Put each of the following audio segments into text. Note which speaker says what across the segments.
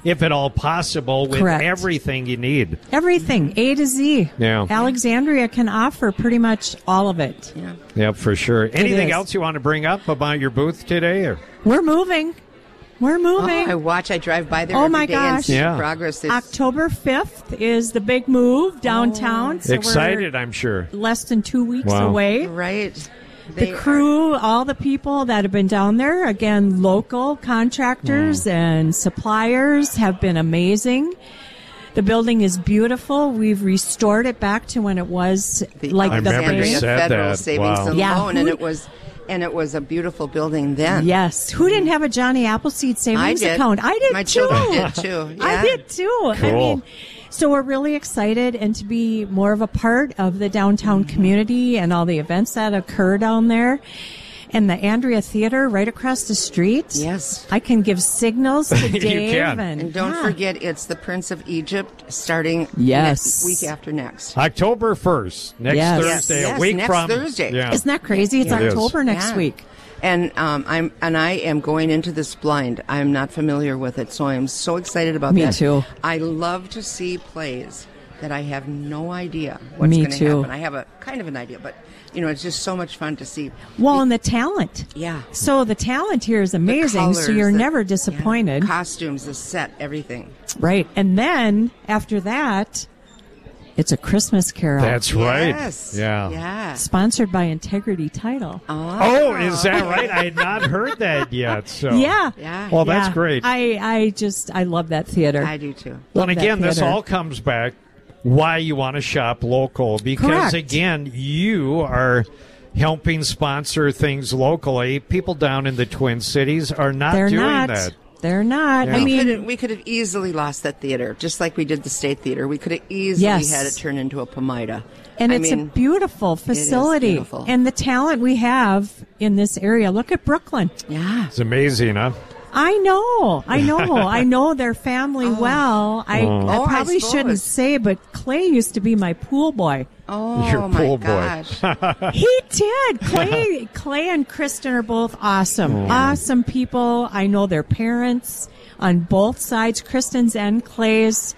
Speaker 1: if at all possible, with
Speaker 2: Correct.
Speaker 1: everything you need.
Speaker 2: Everything, A to Z.
Speaker 1: Yeah.
Speaker 2: Alexandria can offer pretty much all of it.
Speaker 3: Yeah.
Speaker 1: Yep, for sure. Anything
Speaker 2: is.
Speaker 1: else you want to bring up about your booth today? Or?
Speaker 2: We're moving. We're moving.
Speaker 3: I drive by there
Speaker 2: Oh,
Speaker 3: every
Speaker 2: my
Speaker 3: day and
Speaker 2: gosh.
Speaker 3: see
Speaker 1: Yeah.
Speaker 3: the progress. It's,
Speaker 2: October 5th is the big move downtown. So
Speaker 1: Excited,
Speaker 2: we're
Speaker 1: I'm sure.
Speaker 2: less than 2 weeks
Speaker 1: Wow.
Speaker 2: away.
Speaker 3: right.
Speaker 2: The crew, all the people that have been down there, again, local contractors and suppliers have been amazing. The building is beautiful. We've restored it back to when it was like
Speaker 1: I
Speaker 2: the
Speaker 1: remember you
Speaker 2: base.
Speaker 1: said
Speaker 3: Federal
Speaker 1: that.
Speaker 3: Savings
Speaker 1: Wow.
Speaker 3: and
Speaker 2: Yeah.
Speaker 3: Loan, and it was a beautiful building then.
Speaker 2: Yes. Who didn't have a Johnny Appleseed savings
Speaker 3: I did.
Speaker 2: account? I did
Speaker 3: My
Speaker 2: too.
Speaker 3: children did too.
Speaker 2: I
Speaker 3: Yeah.
Speaker 2: did too. I
Speaker 1: Cool.
Speaker 2: mean, so we're really excited and to be more of a part of the downtown community and all the events that occur down there. And the Andrea Theater right across the street.
Speaker 3: Yes.
Speaker 2: I can give signals to
Speaker 1: You
Speaker 2: Dave.
Speaker 1: can.
Speaker 3: And don't
Speaker 2: yeah.
Speaker 3: forget, it's the Prince of Egypt starting
Speaker 2: Yes.
Speaker 3: week after next.
Speaker 1: October 1st, next
Speaker 2: Yes.
Speaker 1: Thursday,
Speaker 3: Yes,
Speaker 1: a week
Speaker 3: next
Speaker 1: from
Speaker 3: Thursday.
Speaker 1: Yeah.
Speaker 2: Isn't that crazy? It's
Speaker 1: It is.
Speaker 2: October next
Speaker 3: Yeah.
Speaker 2: week.
Speaker 3: And I am going into this blind. I'm not familiar with it, so I'm so excited about
Speaker 2: Me
Speaker 3: that.
Speaker 2: too.
Speaker 3: I love to see plays that I have no idea what's
Speaker 2: Me
Speaker 3: going to
Speaker 2: too.
Speaker 3: happen. I have a kind of an idea, but it's just so much fun to see.
Speaker 2: Well, and the talent.
Speaker 3: Yeah.
Speaker 2: So the talent here is
Speaker 3: The
Speaker 2: amazing. So
Speaker 3: colors,
Speaker 2: you're
Speaker 3: the-
Speaker 2: never
Speaker 3: yeah,
Speaker 2: disappointed.
Speaker 3: costumes, the set, everything.
Speaker 2: Right. And then after that, it's a Christmas Carol.
Speaker 1: That's right.
Speaker 3: Yes.
Speaker 1: Yeah.
Speaker 3: Yeah.
Speaker 2: Sponsored by Integrity Title.
Speaker 1: Oh, is that right? I had not heard that yet. So
Speaker 2: Yeah.
Speaker 3: Yeah.
Speaker 1: Well, that's
Speaker 2: Yeah.
Speaker 1: great.
Speaker 2: I love that theater.
Speaker 3: I do too.
Speaker 1: Well, and
Speaker 2: Love that
Speaker 1: again, this
Speaker 2: theater.
Speaker 1: all comes back why you want to shop local because,
Speaker 2: Correct.
Speaker 1: again, you are helping sponsor things locally. People down in the Twin Cities are not
Speaker 2: They're
Speaker 1: doing
Speaker 2: not.
Speaker 1: that.
Speaker 2: They're not.
Speaker 1: Yeah.
Speaker 2: I mean,
Speaker 3: We could have easily lost that theater, just like we did the State Theater. We could have easily
Speaker 2: Yes.
Speaker 3: had it turn into a Pomida.
Speaker 2: and
Speaker 3: I
Speaker 2: it's
Speaker 3: mean,
Speaker 2: a beautiful facility.
Speaker 3: beautiful.
Speaker 2: And the talent we have in this area. Look at Brooklyn.
Speaker 3: yeah.
Speaker 1: It's amazing, huh?
Speaker 2: I know. I know their family well. I
Speaker 3: I
Speaker 2: probably
Speaker 3: suppose.
Speaker 2: shouldn't say, but Clay used to be my pool boy.
Speaker 3: Oh,
Speaker 1: Your
Speaker 3: my
Speaker 1: pool boy.
Speaker 3: gosh.
Speaker 2: He did. Clay and Kristen are both awesome. Awesome people. I know their parents on both sides, Kristen's and Clay's.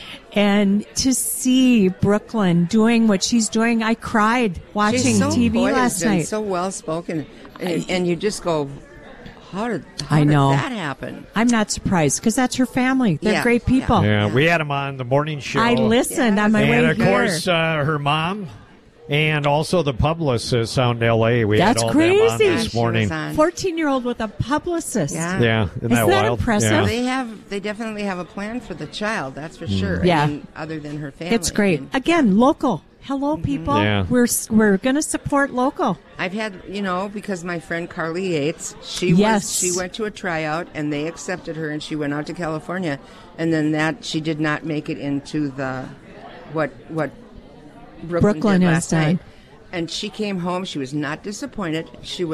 Speaker 2: And to see Brooklyn doing what she's doing, I cried watching
Speaker 3: She's so
Speaker 2: TV
Speaker 3: poised
Speaker 2: last
Speaker 3: and
Speaker 2: night.
Speaker 3: so well spoken, and you just go, how did
Speaker 2: I know.
Speaker 3: that happen?
Speaker 2: I'm not surprised because that's her family. They're
Speaker 3: Yeah,
Speaker 2: great people.
Speaker 1: Yeah, we had them on the morning show.
Speaker 2: I listened on my
Speaker 1: and
Speaker 2: way
Speaker 1: of
Speaker 2: here.
Speaker 1: course, her mom and also the publicist out in L.A. We
Speaker 2: That's
Speaker 1: had all them on
Speaker 2: crazy.
Speaker 1: this
Speaker 3: She
Speaker 1: morning.
Speaker 3: was on.
Speaker 2: 14-year-old with a publicist.
Speaker 3: Yeah.
Speaker 1: Yeah, isn't that
Speaker 2: that
Speaker 1: wild?
Speaker 2: impressive?
Speaker 1: Yeah.
Speaker 3: They definitely have a plan for the child. That's for sure.
Speaker 2: Yeah.
Speaker 3: I mean, other than her family.
Speaker 2: It's great.
Speaker 3: I mean,
Speaker 2: Again, local. Hello, people.
Speaker 1: Yeah.
Speaker 2: We're going to support local.
Speaker 3: I've had, because my friend Carly Yates, she went to a tryout and they accepted her and she went out to California, and then she did not make it into the what Brooklyn did last
Speaker 2: has done.
Speaker 3: night. And she came home. She was not disappointed.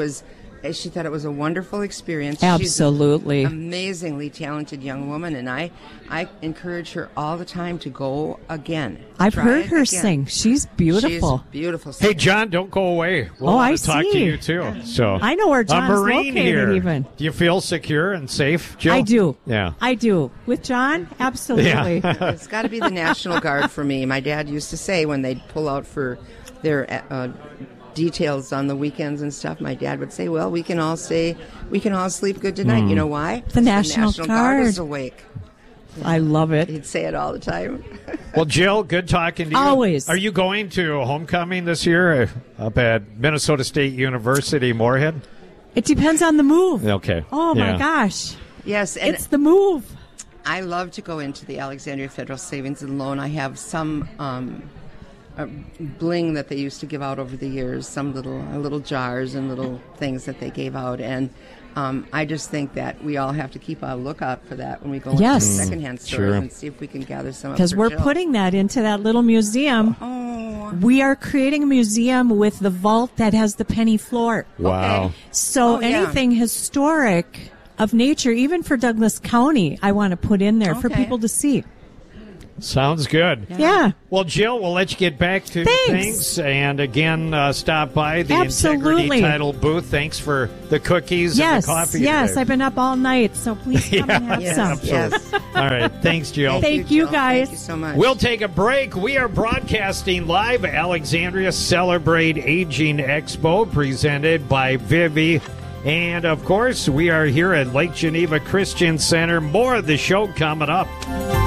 Speaker 3: She thought it was a wonderful experience.
Speaker 2: Absolutely.
Speaker 3: She's an amazingly talented young woman, and I encourage her all the time to go again.
Speaker 2: I've
Speaker 3: Try
Speaker 2: heard
Speaker 3: it
Speaker 2: her
Speaker 3: again.
Speaker 2: sing. She's beautiful.
Speaker 3: She's beautiful.
Speaker 1: Hey, John, don't go away. We'll
Speaker 2: Oh,
Speaker 1: want
Speaker 2: I
Speaker 1: to talk to
Speaker 2: see.
Speaker 1: you, too. So
Speaker 2: I know where John's
Speaker 1: a Marine
Speaker 2: located
Speaker 1: here.
Speaker 2: even.
Speaker 1: Do you feel secure and safe, Jill?
Speaker 2: I do.
Speaker 1: Yeah.
Speaker 2: I do. With John, absolutely.
Speaker 3: It's got to be the National Guard for me. My dad used to say when they'd pull out for their details on the weekends and stuff, my dad would say, well, we can all sleep good tonight. You know why?
Speaker 2: The National
Speaker 3: Guard
Speaker 2: Guard.
Speaker 3: is awake.
Speaker 2: I love it.
Speaker 3: He'd say it all the time.
Speaker 1: Well, Jill, good talking to you.
Speaker 2: Always.
Speaker 1: Are you going to homecoming this year up at Minnesota State University, Moorhead?
Speaker 2: It depends on the move.
Speaker 1: Okay.
Speaker 2: Oh, my
Speaker 1: Yeah.
Speaker 2: gosh.
Speaker 3: Yes, and
Speaker 2: It's the move.
Speaker 3: I love to go into the Alexandria Federal Savings and Loan. I have some bling that they used to give out over the years, some little jars and little things that they gave out, and I just think that we all have to keep a lookout for that when we go
Speaker 2: Yes.
Speaker 3: into the secondhand stores
Speaker 1: Sure.
Speaker 3: and see if we can gather some.
Speaker 2: Because
Speaker 3: up
Speaker 2: we're
Speaker 3: for Jill.
Speaker 2: putting that into that little museum.
Speaker 3: Oh,
Speaker 2: We are creating a museum with the vault that has the penny floor.
Speaker 1: Wow.
Speaker 3: Okay.
Speaker 2: So
Speaker 3: Oh, yeah.
Speaker 2: anything historic of nature, even for Douglas County, I want to put in there for
Speaker 3: Okay.
Speaker 2: people to see.
Speaker 1: Sounds good.
Speaker 2: Yeah.
Speaker 1: Well, Jill, we'll let you get back to things. And again, stop by the
Speaker 2: Absolutely.
Speaker 1: Integrity Title booth. Thanks for the cookies and the coffee
Speaker 2: Yes,
Speaker 1: today.
Speaker 2: I've been up all night, so please come and have some.
Speaker 3: Yes.
Speaker 1: All right. Thanks, Jill.
Speaker 2: Thank you,
Speaker 3: Jill.
Speaker 2: guys.
Speaker 3: Thank you so much.
Speaker 1: We'll take a break. We are broadcasting live at Alexandria Celebrate Aging Expo presented by Vivi. And, of course, we are here at Lake Geneva Christian Center. More of the show coming up.